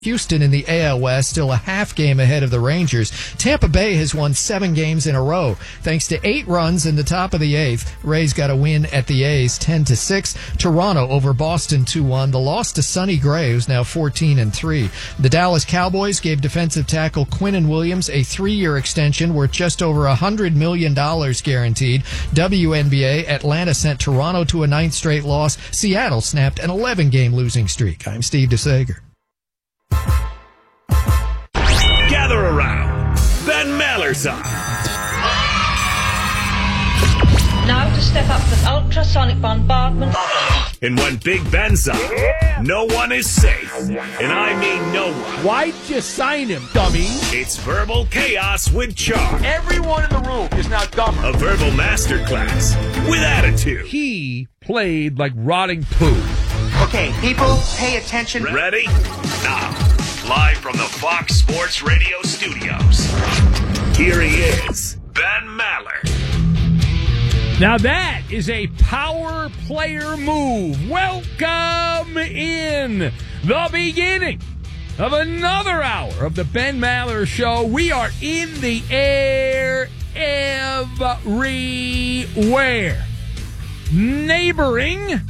Houston in the AL West, still a half game ahead of the Rangers. Tampa Bay has won 7 games in a row. Thanks to 8 runs in the top of the 8th, Rays got a win at the A's 10-6. Toronto over Boston 2-1. The loss to Sonny Gray, who's now 14-3. The Dallas Cowboys gave defensive tackle Quinnen Williams a 3-year extension worth just over $100 million guaranteed. WNBA, Atlanta sent Toronto to a 9th straight loss. Seattle snapped an 11-game losing streak. I'm Steve DeSager. Gather around. Ben Maller's on. Now to step up with ultrasonic bombardment. And when Big Ben's on, no one is safe. And I mean no one. Why'd you sign him, dummy? It's Verbal Chaos with Charm. Everyone in the room is now dumber. A verbal masterclass with attitude. He played like rotting poo. Okay, people, pay attention. Ready? Now, live from the Fox Sports Radio studios, here he is, Ben Maller. Now that is a power player move. Welcome in the beginning of another hour of the Ben Maller Show. We are in the air everywhere. Neighboring,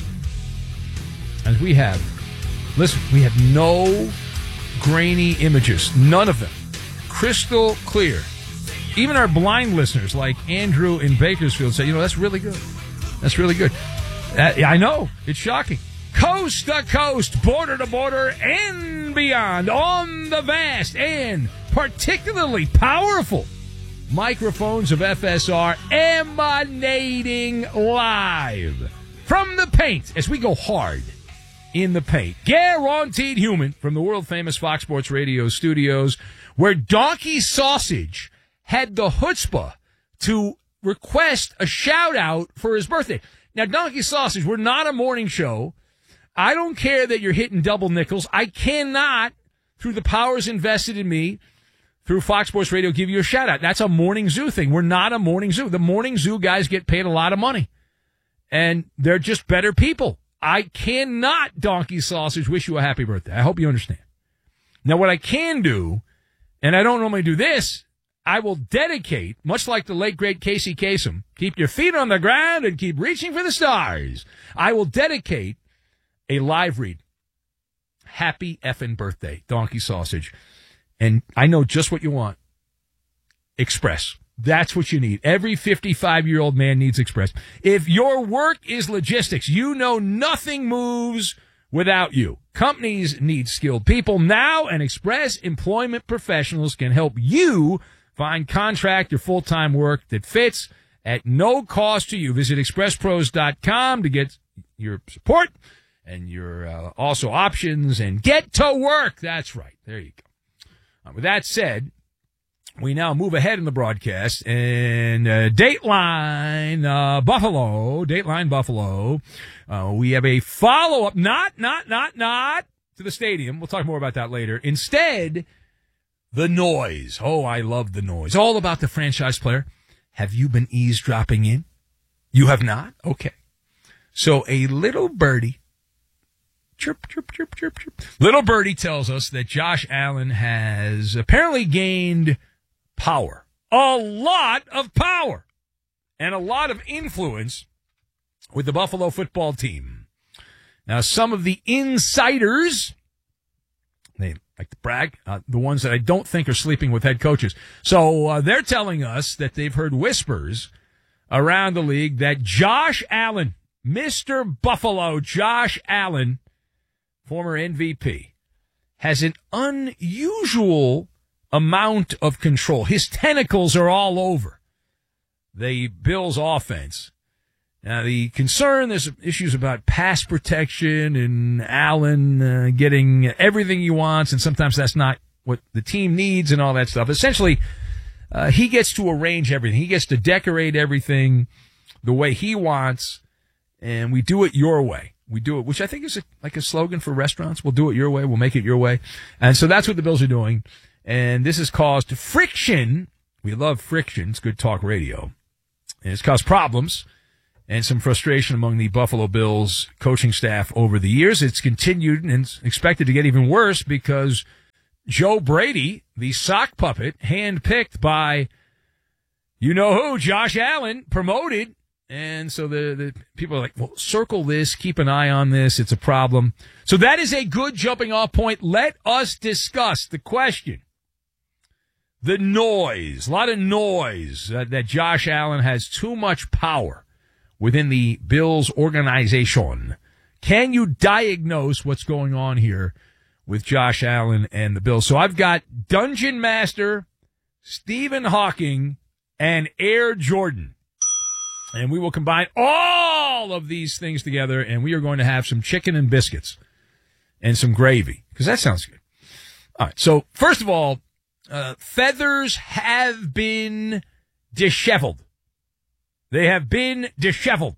as we have, listen, we have no grainy images. None of them. Crystal clear. Even our blind listeners like Andrew in Bakersfield say, that's really good. That's really good. I know. It's shocking. Coast to coast, border to border, and beyond on the vast and particularly powerful microphones of FSR emanating live from the paint as we go hard in the paint. Guaranteed human from the world-famous Fox Sports Radio studios, where Donkey Sausage had the chutzpah to request a shout-out for his birthday. Now, Donkey Sausage, we're not a morning show. I don't care that you're hitting double nickels. I cannot, through the powers invested in me, through Fox Sports Radio, give you a shout-out. That's a Morning Zoo thing. We're not a Morning Zoo. The Morning Zoo guys get paid a lot of money, and they're just better people. I cannot, Donkey Sausage, wish you a happy birthday. I hope you understand. Now, what I can do, and I don't normally do this, I will dedicate, much like the late, great Casey Kasem, keep your feet on the ground and keep reaching for the stars. I will dedicate a live read. Happy effing birthday, Donkey Sausage. And I know just what you want. Express. That's what you need. Every 55-year-old man needs Express. If your work is logistics, you know nothing moves without you. Companies need skilled people now, and Express Employment Professionals can help you find contract or full-time work that fits at no cost to you. Visit expresspros.com to get your support and your also options and get to work. That's right. There you go. With that said, we now move ahead in the broadcast, and Dateline Buffalo. We have a follow-up, not to the stadium. We'll talk more about that later. Instead, the noise. Oh, I love the noise. All about the franchise player. Have you been eavesdropping in? You have not? Okay. So a little birdie, chirp, chirp, chirp, chirp, chirp. Little birdie tells us that Josh Allen has apparently gained power. A lot of power. And a lot of influence with the Buffalo football team. Now, some of the insiders, they like to brag, the ones that I don't think are sleeping with head coaches. So they're telling us that they've heard whispers around the league that Josh Allen, Mr. Buffalo, Josh Allen, former MVP, has an unusual amount of control. His tentacles are all over the Bills' offense. Now, the concern, there's issues about pass protection and Allen getting everything he wants, and sometimes that's not what the team needs and all that stuff. Essentially, he gets to arrange everything. He gets to decorate everything the way he wants, and we do it your way. We do it, which I think is like a slogan for restaurants. We'll do it your way. We'll make it your way. And so that's what the Bills are doing. And this has caused friction. We love friction. It's good talk radio. And it's caused problems and some frustration among the Buffalo Bills coaching staff over the years. It's continued and it's expected to get even worse because Joe Brady, the sock puppet, handpicked by you-know-who, Josh Allen, promoted. And so the people are like, well, circle this, keep an eye on this, it's a problem. So that is a good jumping-off point. Let us discuss the question. The noise, a lot of noise that Josh Allen has too much power within the Bills organization. Can you diagnose what's going on here with Josh Allen and the Bills? So I've got Dungeon Master, Stephen Hawking, and Air Jordan. And we will combine all of these things together, and we are going to have some chicken and biscuits and some gravy, because that sounds good. All right, so first of all, feathers have been disheveled. They have been disheveled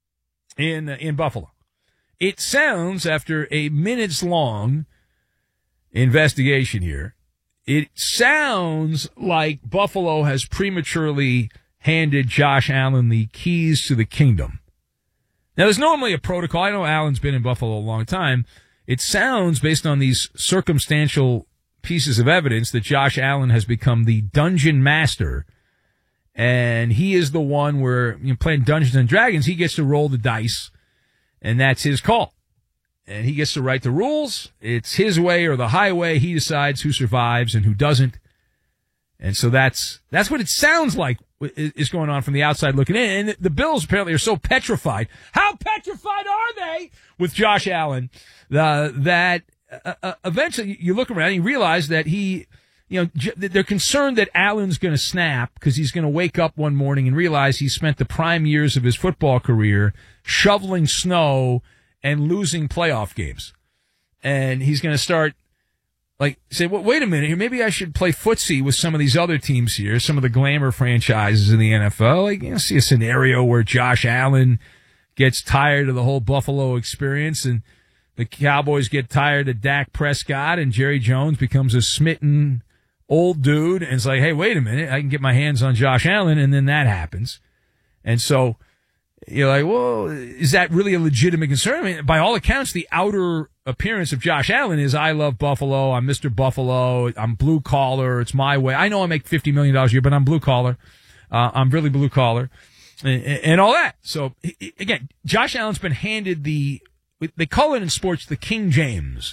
in Buffalo. It sounds, after a minutes-long investigation here, it sounds like Buffalo has prematurely handed Josh Allen the keys to the kingdom. Now, there's normally a protocol. I know Allen's been in Buffalo a long time. It sounds, based on these circumstantial pieces of evidence, that Josh Allen has become the dungeon master, and he is the one where, playing Dungeons and Dragons, he gets to roll the dice, and that's his call. And he gets to write the rules. It's his way or the highway. He decides who survives and who doesn't. And so that's what it sounds like is going on from the outside looking in. And the Bills apparently are so petrified. How petrified are they with Josh Allen that eventually you look around and you realize that they're concerned that Allen's going to snap because he's going to wake up one morning and realize he spent the prime years of his football career shoveling snow and losing playoff games. And he's going to start, say, well, wait a minute here. Maybe I should play footsie with some of these other teams here, some of the glamour franchises in the NFL. See a scenario where Josh Allen gets tired of the whole Buffalo experience and the Cowboys get tired of Dak Prescott and Jerry Jones becomes a smitten old dude and it's like, hey, wait a minute, I can get my hands on Josh Allen, and then that happens. And so you're like, well, is that really a legitimate concern? I mean, by all accounts, the outer appearance of Josh Allen is, I love Buffalo, I'm Mr. Buffalo, I'm blue collar, it's my way. I know I make $50 million a year, but I'm blue collar. I'm really blue collar and all that. So, again, Josh Allen's been handed they call it in sports the King James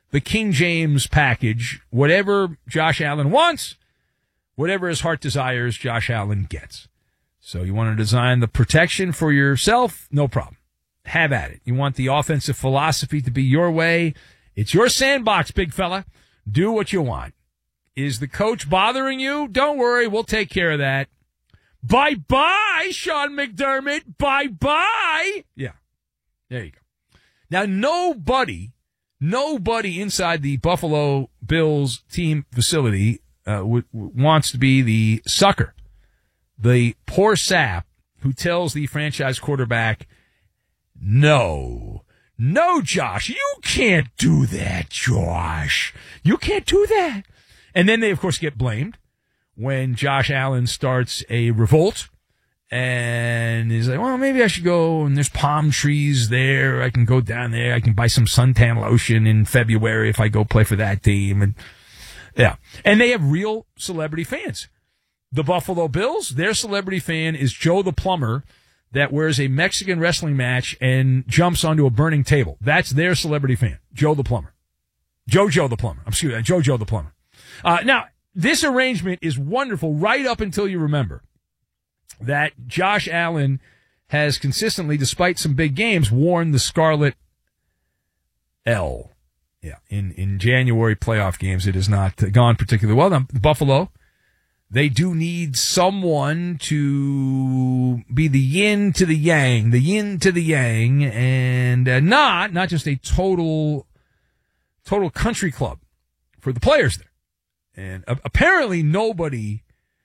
package. Whatever Josh Allen wants, whatever his heart desires, Josh Allen gets. So you want to design the protection for yourself? No problem. Have at it. You want the offensive philosophy to be your way? It's your sandbox, big fella. Do what you want. Is the coach bothering you? Don't worry. We'll take care of that. Bye-bye, Sean McDermott. Bye-bye. Yeah. There you go. Now, nobody inside the Buffalo Bills team facility wants to be the sucker, the poor sap who tells the franchise quarterback, no, Josh, you can't do that, Josh. You can't do that. And then they, of course, get blamed when Josh Allen starts a revolt. And he's like, well, maybe I should go, and there's palm trees there. I can go down there. I can buy some suntan lotion in February if I go play for that team. And yeah. And they have real celebrity fans. The Buffalo Bills, their celebrity fan is Joe the Plumber that wears a Mexican wrestling match and jumps onto a burning table. That's their celebrity fan, Joe the Plumber. Joe the Plumber. Excuse me, Joe the Plumber. Now, this arrangement is wonderful right up until you remember that Josh Allen has consistently, despite some big games, worn the Scarlet L. Yeah, in January playoff games, it has not gone particularly well. Now, Buffalo, they do need someone to be the yin to the yang, and not just a total country club for the players there. And apparently nobody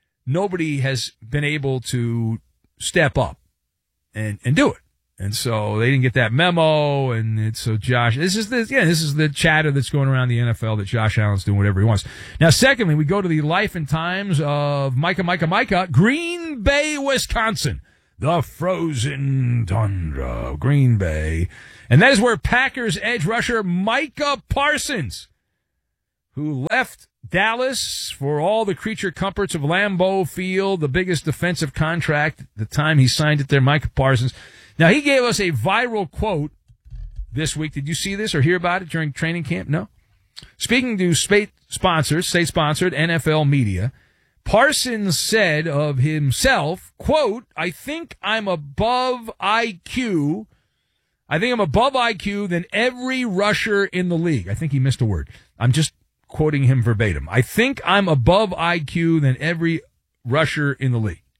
has been able to step up and do it. And so they didn't get that memo. And so Josh, this is the chatter that's going around the NFL that Josh Allen's doing whatever he wants. Now, secondly, we go to the life and times of Micah, Green Bay, Wisconsin, the frozen tundra of Green Bay. And that is where Packers edge rusher Micah Parsons, who left Dallas for all the creature comforts of Lambeau Field, the biggest defensive contract at the time he signed it there, Micah Parsons. Now, he gave us a viral quote this week. Did you see this or hear about it during training camp? No? Speaking to state-sponsored NFL media, Parsons said of himself, quote, I think I'm above IQ than every rusher in the league. I think he missed a word. I'm just quoting him verbatim. I think I'm above IQ than every rusher in the league.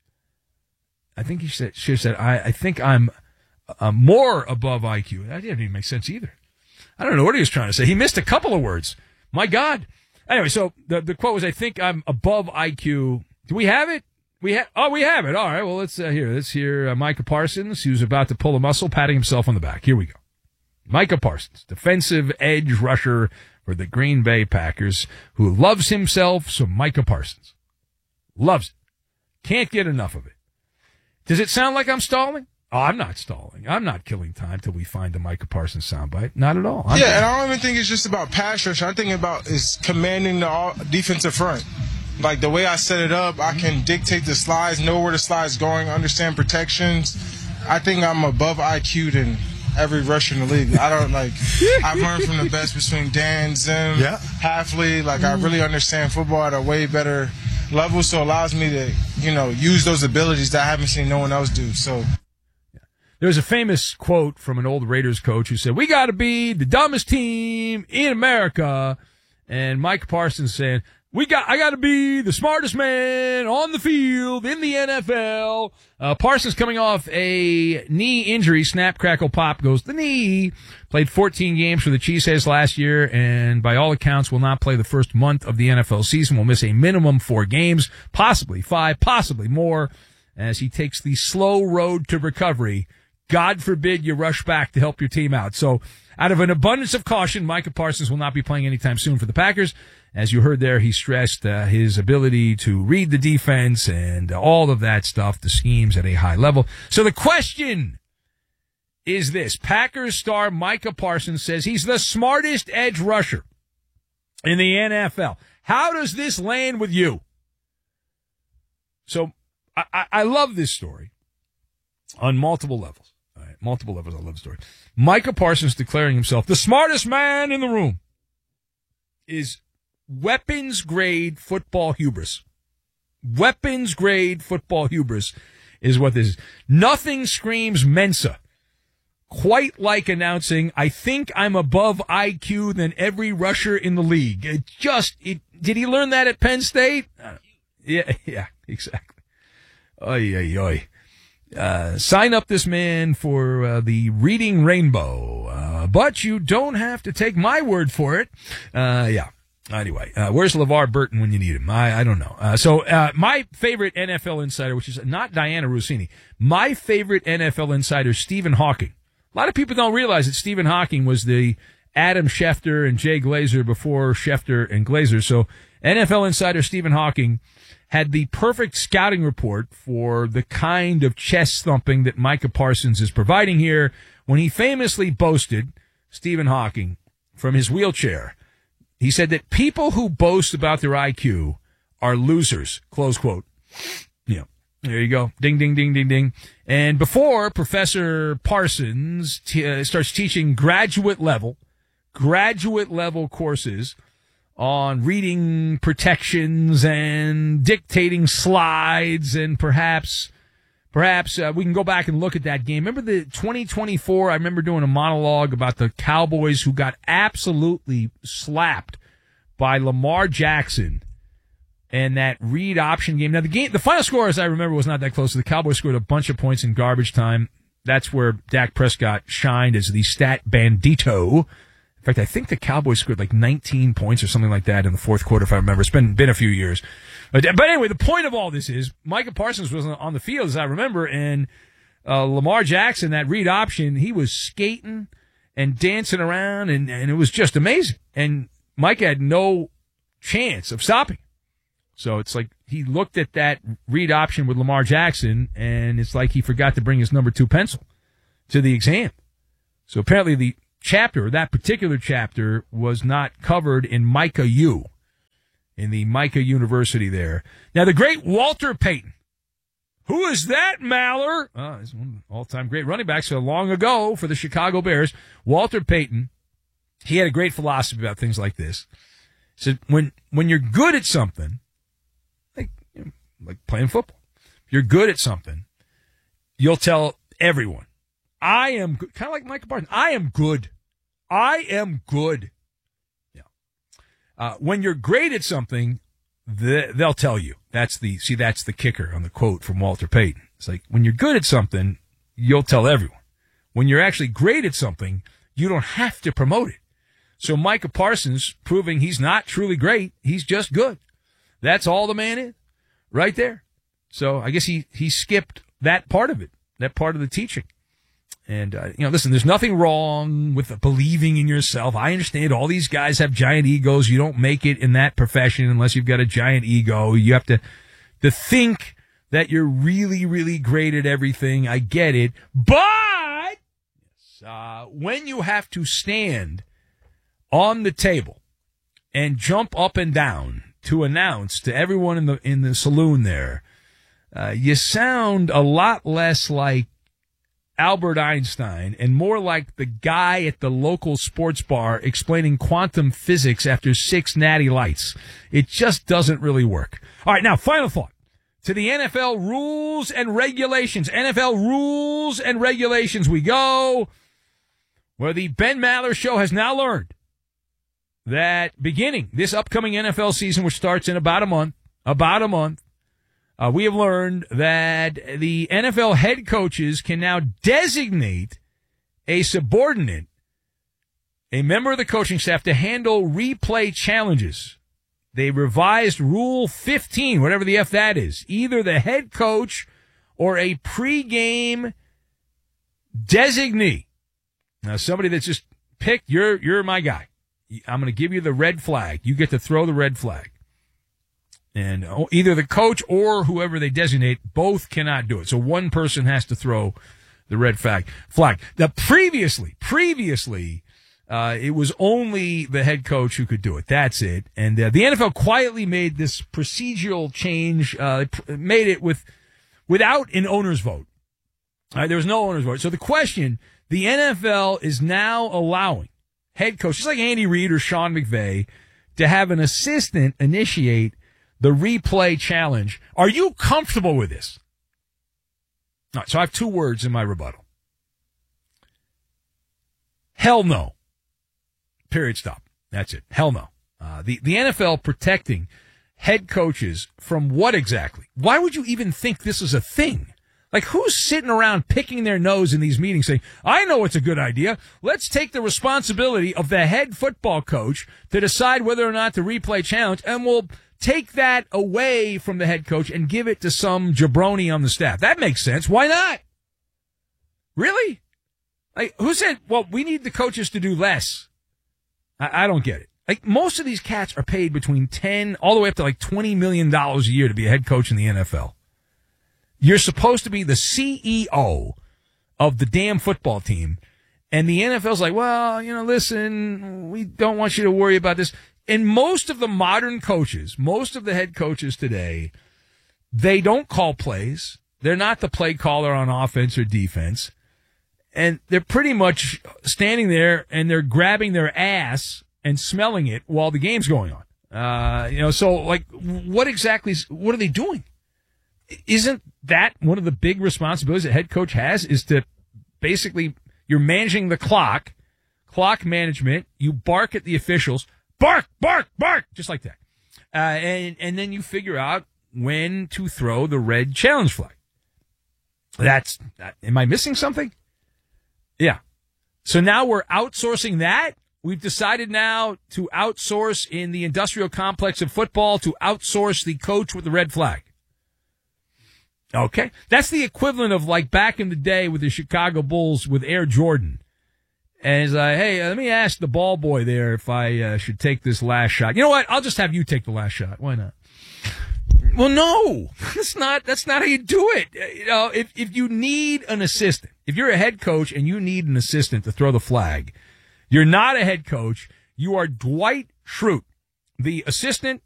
I think he should have said, I think I'm more above IQ. That didn't even make sense either. I don't know what he was trying to say. He missed a couple of words. My God. Anyway, so the quote was, I think I'm above IQ. Do we have it? We have it. All right. Well, let's hear Micah Parsons, who's about to pull a muscle, patting himself on the back. Here we go. Micah Parsons, defensive edge rusher for the Green Bay Packers, who loves himself some Micah Parsons. Loves it. Can't get enough of it. Does it sound like I'm stalling? Oh, I'm not stalling. I'm not killing time till we find the Micah Parsons soundbite. Not at all. And I don't even think it's just about pass rush. I think about is commanding the defensive front. Like the way I set it up, I can dictate the slides, know where the slide's going, understand protections. I think I'm above IQ than every rusher in the league. I've learned from the best between Dan, Zim, Halfley. I really understand football at a way better level, so it allows me to, use those abilities that I haven't seen no one else do. So. There's a famous quote from an old Raiders coach who said, we got to be the dumbest team in America. And Mike Parsons saying, I got to be the smartest man on the field in the NFL. Parsons coming off a knee injury, snap, crackle, pop goes the knee. Played 14 games for the Cheeseheads last year, and by all accounts will not play the first month of the NFL season. Will miss a minimum 4 games, possibly 5, possibly more, as he takes the slow road to recovery. God forbid you rush back to help your team out. So out of an abundance of caution, Micah Parsons will not be playing anytime soon for the Packers. As you heard there, he stressed his ability to read the defense and all of that stuff, the schemes at a high level. So the question is this. Packers star Micah Parsons says he's the smartest edge rusher in the NFL. How does this land with you? So I love this story on multiple levels. Multiple levels. I love the story. Micah Parsons declaring himself the smartest man in the room is weapons-grade football hubris. Weapons-grade football hubris is what this is. Nothing screams Mensa quite like announcing, I think I'm above IQ than every rusher in the league. Did he learn that at Penn State? Yeah, exactly. Oy. Sign up this man for the Reading Rainbow, but you don't have to take my word for it. Anyway, where's LeVar Burton when you need him? I don't know. So my favorite NFL insider, which is not Diana Rossini, my favorite NFL insider, Stephen Hawking. A lot of people don't realize that Stephen Hawking was the Adam Schefter and Jay Glazer before Schefter and Glazer. So NFL insider Stephen Hawking had the perfect scouting report for the kind of chest thumping that Micah Parsons is providing here when he famously boasted, Stephen Hawking, from his wheelchair. He said that people who boast about their IQ are losers, close quote. Yeah, there you go. Ding, ding, ding, ding, ding. And before Professor Parsons starts teaching graduate level courses on reading protections and dictating slides, and perhaps we can go back and look at that game. Remember the 2024? I remember doing a monologue about the Cowboys who got absolutely slapped by Lamar Jackson and that read option game. Now the final score, as I remember, was not that close. The Cowboys scored a bunch of points in garbage time. That's where Dak Prescott shined as the stat bandito. In fact, I think the Cowboys scored like 19 points or something like that in the fourth quarter, if I remember. It's been a few years. But anyway, the point of all this is Micah Parsons was on the field, as I remember, and Lamar Jackson, that read option, he was skating and dancing around, and it was just amazing. And Micah had no chance of stopping. So it's like he looked at that read option with Lamar Jackson, and it's like he forgot to bring his number 2 pencil to the exam. So apparently the chapter, that particular chapter, was not covered in Micah U, in the Micah University there. Now, the great Walter Payton. Who is that, Maller? He's one of the all-time great running backs so long ago for the Chicago Bears. Walter Payton, he had a great philosophy about things like this. He said, when you're good at something, like playing football, if you're good at something, you'll tell everyone, I am good. Kind of like Michael Parsons. I am good. I am good. Yeah. When you're great at something, they'll tell you. That's the kicker on the quote from Walter Payton. It's like, when you're good at something, you'll tell everyone. When you're actually great at something, you don't have to promote it. So Micah Parsons proving he's not truly great. He's just good. That's all the man is right there. So I guess he skipped that part of it, that part of the teaching. And, listen, there's nothing wrong with believing in yourself. I understand all these guys have giant egos. You don't make it in that profession unless you've got a giant ego. You have to think that you're really, really great at everything. I get it. But when you have to stand on the table and jump up and down to announce to everyone in the saloon there, you sound a lot less like Albert Einstein and more like the guy at the local sports bar explaining quantum physics after 6 natty lights. It just doesn't really work. All right, now, final thought. To the NFL rules and regulations. NFL rules and regulations we go, where the Ben Maller Show has now learned that beginning this upcoming NFL season, which starts in about a month, we have learned that the NFL head coaches can now designate a subordinate, a member of the coaching staff, to handle replay challenges. They revised Rule 15, whatever the F that is. Either the head coach or a pregame designee. Now, somebody that's just picked, you're my guy. I'm going to give you the red flag. You get to throw the red flag. And either the coach or whoever they designate, both cannot do it. So one person has to throw the red flag. Now, previously, it was only the head coach who could do it. That's it. And the NFL quietly made this procedural change, made it without an owner's vote. All right, there was no owner's vote. So the question, the NFL is now allowing head coaches like Andy Reid or Sean McVay to have an assistant initiate the replay challenge. Are you comfortable with this? All right, so I have 2 words in my rebuttal. Hell no. Period. Stop. That's it. Hell no. The NFL protecting head coaches from what exactly? Why would you even think this is a thing? Like, who's sitting around picking their nose in these meetings saying, I know it's a good idea. Let's take the responsibility of the head football coach to decide whether or not to replay challenge, and we'll take that away from the head coach and give it to some jabroni on the staff. That makes sense. Why not? Really? Like, who said, well, we need the coaches to do less? I don't get it. Like, most of these cats are paid between $10 all the way up to like $20 million a year to be a head coach in the NFL. You're supposed to be the CEO of the damn football team. And the NFL's like, well, listen, we don't want you to worry about this. And most of the modern coaches, most of the head coaches today, they don't call plays. They're not the play caller on offense or defense. And they're pretty much standing there and they're grabbing their ass and smelling it while the game's going on. So like, what are they doing? Isn't that one of the big responsibilities a head coach has, is to basically, you're managing the clock management. You bark at the officials. Bark, bark, bark, just like that. And then you figure out when to throw the red challenge flag. Am I missing something? Yeah. So now we're outsourcing that. We've decided now to outsource in the industrial complex of football, to outsource the coach with the red flag. Okay. That's the equivalent of like back in the day with the Chicago Bulls with Air Jordan. And he's like, hey, let me ask the ball boy there if I should take this last shot. You know what? I'll just have you take the last shot. Why not? Well, no, that's not how you do it. If you need an assistant, if you're a head coach and you need an assistant to throw the flag, You're not a head coach. You are Dwight Schrute, the assistant